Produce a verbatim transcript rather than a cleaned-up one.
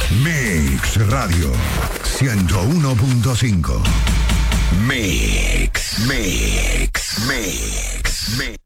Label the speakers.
Speaker 1: Mix Radio ciento uno punto cinco. Mix, Mix, Mix, Mix.